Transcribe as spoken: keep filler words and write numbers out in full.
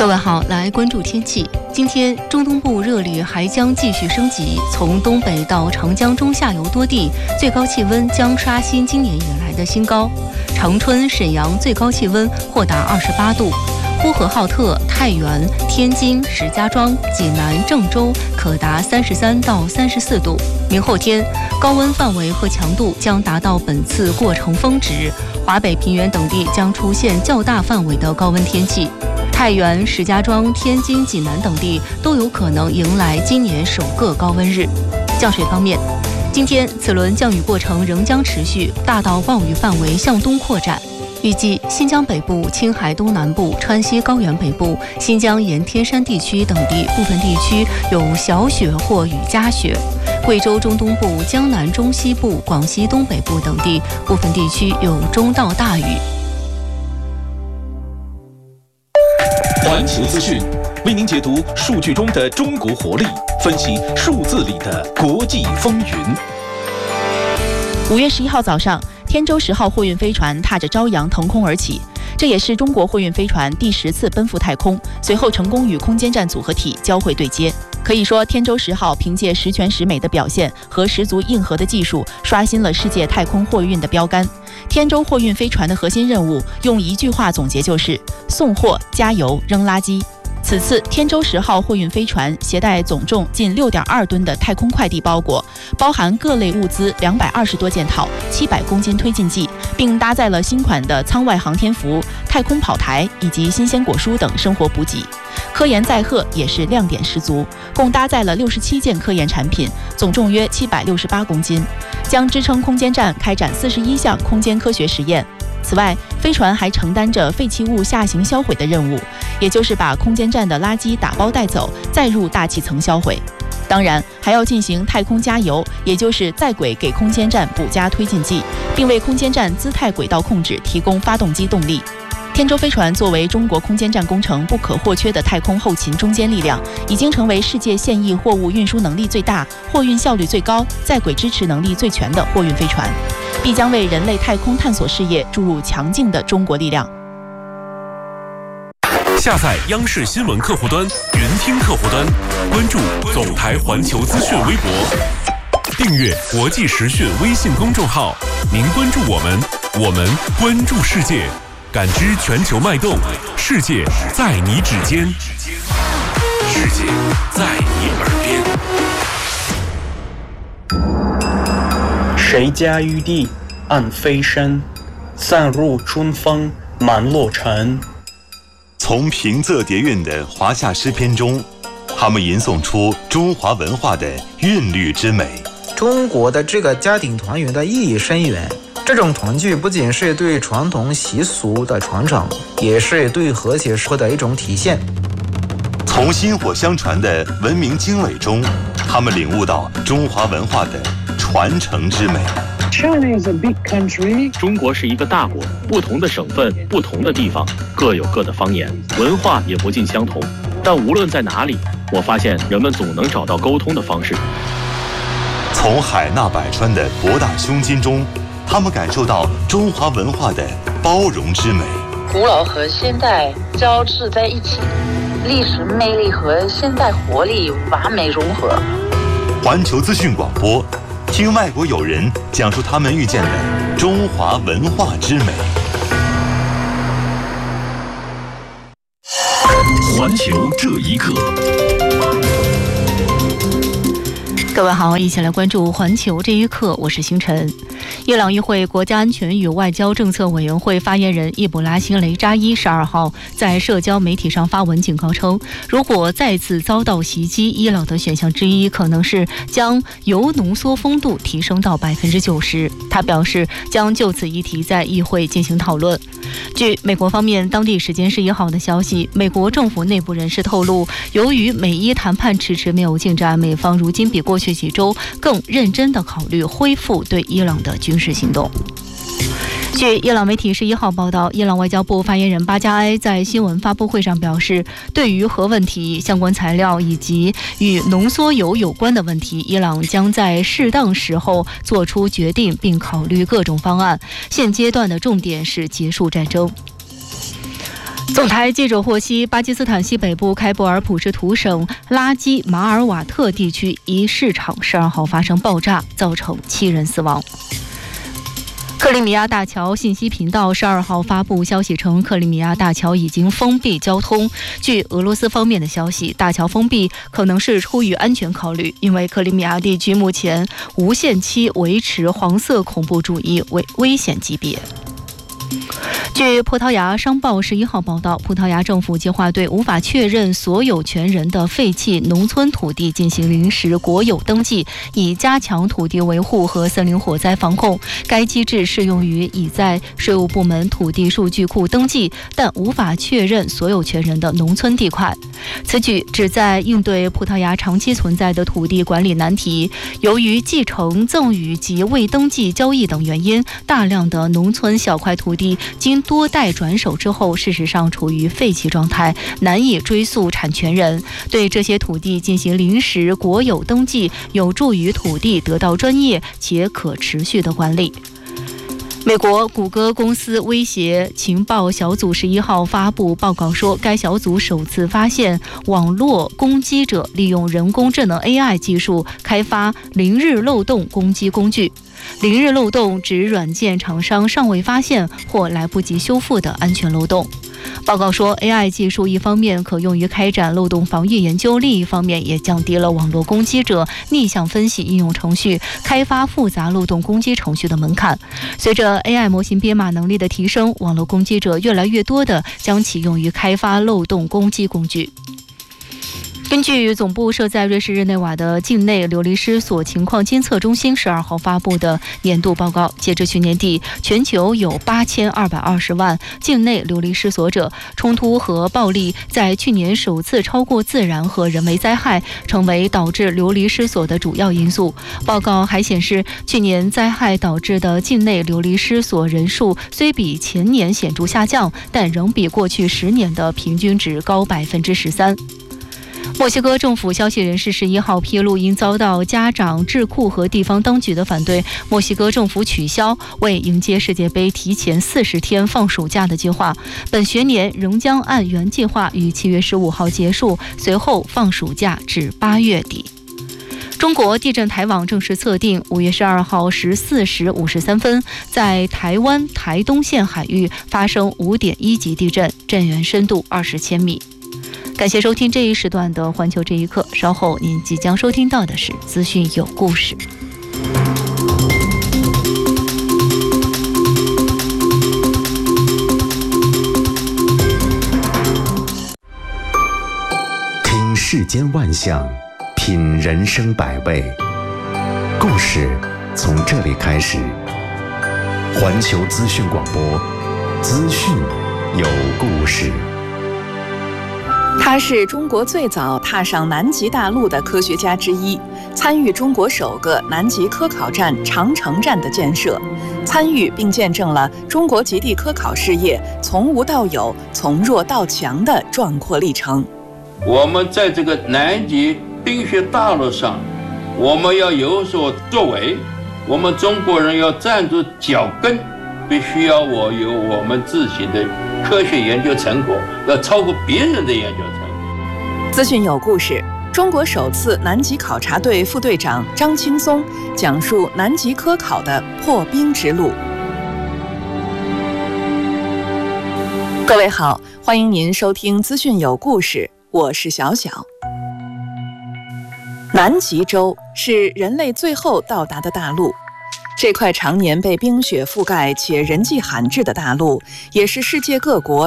各位好，来关注天气。今天中东部热力还将继续升级，从东北到长江中下游多地最高气温将刷新今年以来的新高。长春、沈阳最高气温或达二十八度，呼和浩特、太原、天津、石家庄、济南、郑州可达三十三到三十四度。明后天高温范围和强度将达到本次过程峰值，华北平原等地将出现较大范围的高温天气。太原、石家庄、天津、济南等地都有可能迎来今年首个高温日。降水方面，今天此轮降雨过程仍将持续，大到暴雨范围向东扩展。预计新疆北部、青海东南部、川西高原北部、新疆沿天山地区等地部分地区有小雪或雨夹雪，贵州中东部、江南中西部、广西东北部等地部分地区有中到大雨。 环球资讯为您解读数据中的中国活力，分析数字里的国际风云。 五月十一号早上，天舟十号货运飞船踏着朝阳腾空而起，这也是中国货运飞船第十次奔赴太空，随后成功与空间站组合体交会对接。可以说，天舟十号凭借十全十美的表现和十足硬核的技术，刷新了世界太空货运的标杆。天舟货运飞船的核心任务，用一句话总结就是送货、加油、扔垃圾。此次天舟十号货运飞船携带总重近六点二吨的太空快递包裹，包含各类物资两百二十多件套、七百公斤推进剂，并搭载了新款的舱外航天服、太空跑台以及新鲜果蔬等生活补给。科研载荷也是亮点十足，共搭载了六十七件科研产品，总重约七百六十八公斤，将支撑空间站开展四十一项空间科学实验。此外，飞船还承担着废弃物下行销毁的任务，也就是把空间站的垃圾打包带走，再入大气层销毁。当然，还要进行太空加油，也就是在轨给空间站补加推进剂，并为空间站姿态轨道控制提供发动机动力。天舟飞船作为中国空间站工程不可或缺的太空后勤中坚力量，已经成为世界现役货物运输能力最大、货运效率最高、在轨支持能力最全的货运飞船，必将为人类太空探索事业注入强劲的中国力量。 下载央视新闻客户端、云听客户端，关注总台环球资讯微博，订阅国际时讯微信公众号。您关注我们，我们关注世界。感知全球脉动，世界在你指尖，世界在你耳边。谁家玉帝暗飞身，散入春风满洛城。 从平仄叠韵的华夏诗篇中，他们吟诵出中华文化的韵律之美。 中国的这个家庭团圆的意义深远。这种团聚不仅是对传统习俗的传承，也是对和谐社会的一种体现。 从薪火相传的文明经纬中，他们领悟到中华文化的传承之美。 China is a big country. 中国是一个大国，不同的省份、不同的地方各有各的方言，文化也不尽相同。但无论在哪里，我发现人们总能找到沟通的方式。 从海纳百川的博大胸襟中，他们感受到中华文化的包容之美。 古老和现代交织在一起，历史魅力和现代活力完美融合。 环球资讯广播，听外国友人讲述他们遇见的中华文化之美。 环球这一刻。 各位好，一起来关注环球这一刻，我是星辰。伊朗议会国家安全与外交政策委员会发言人伊卜拉欣·雷扎伊十二号在社交媒体上发文警告称，如果再次遭到袭击，伊朗的选项之一可能是将铀浓缩丰度提升到百分之九十。他表示将就此议题在议会进行讨论。据美国方面当地时间十一号的消息，美国政府内部人士透露，由于美伊谈判迟迟没有进展，美方如今比过去几周更认真地考虑恢复对伊朗的军事行动。据伊朗媒体十一号报道，伊朗外交部发言人巴加埃在新闻发布会上表示，对于核问题、相关材料以及与浓缩铀有关的问题，伊朗将在适当时候做出决定，并考虑各种方案。现阶段的重点是结束战争。 总台记者获悉，巴基斯坦西北部开伯尔普什图省拉基马尔瓦特地区一市场十二号发生爆炸，造成七人死亡。克里米亚大桥信息频道十二号发布消息称，克里米亚大桥已经封闭交通。据俄罗斯方面的消息，大桥封闭可能是出于安全考虑，因为克里米亚地区目前无限期维持黄色恐怖主义为危险级别。据葡萄牙商报十一号报道，葡萄牙政府计划对无法确认所有权人的废弃农村土地进行临时国有登记，以加强土地维护和森林火灾防控。该机制适用于已在税务部门土地数据库登记但无法确认所有权人的农村地块。此举旨在应对葡萄牙长期存在的土地管理难题。由于继承、赠与及未登记交易等原因，大量的农村小块土地经多代转手之后，事实上处于废弃状态，难以追溯产权人。对这些土地进行临时国有登记，有助于土地得到专业且可持续的管理。美国谷歌公司威胁情报小组十一号发布报告说，该小组首次发现网络攻击者利用人工智能 A I 技术开发零日漏洞攻击工具。零日漏洞指软件厂商尚未发现或来不及修复的安全漏洞。报告说 A I 技术一方面可用于开展漏洞防御研究，另一方面也降低了网络攻击者逆向分析应用程序开发复杂漏洞攻击程序的门槛。随着 A I 模型编码能力的提升，网络攻击者越来越多地将其用于开发漏洞攻击工具。根据总部设在瑞士日内瓦的境内流离失所情况监测中心十二号发布的年度报告，截至去年底，全球有八千二百二十万境内流离失所者。冲突和暴力在去年首次超过自然和人为灾害，成为导致流离失所的主要因素。报告还显示，去年灾害导致的境内流离失所人数虽比前年显著下降，但仍比过去十年的平均值高百分之十三。墨西哥政府消息人士十一号披露，因遭到家长、智库和地方当局的反对，墨西哥政府取消为迎接世界杯提前四十天放暑假的计划。本学年仍将按原计划于七月十五号结束，随后放暑假至八月底。中国地震台网正式测定，五月十二号十四时五十三分，在台湾台东县海域发生五点一级地震，震源深度二十千米。感谢收听这一时段的环球这一刻，稍后您即将收听到的是资讯有故事。 听世间万象，品人生百味，故事从这里开始。环球资讯广播，资讯有故事。 他是中国最早踏上南极大陆的科学家之一，参与中国首个南极科考站长城站的建设，参与并见证了中国极地科考事业从无到有、从弱到强的壮阔历程。 我们在这个南极冰雪大陆上，我们要有所作为，我们中国人要站住脚跟，必须要我有我们自己的科学研究成果，要超过别人的研究成果。 资讯有故事，中国首次南极考察队副队长张青松讲述南极科考的破冰之路。各位好，欢迎您收听资讯有故事，我是小小。南极洲是人类最后到达的大陆，这块常年被冰雪覆盖且人迹罕至的大陆，也是世界各国